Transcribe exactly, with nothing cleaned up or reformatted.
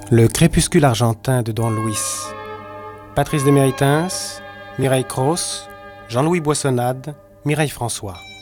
Le crépuscule argentin de Don Luis. Patrice Desméritains, Mireille Cross, Jean-Louis Boissonnade, Mireille François.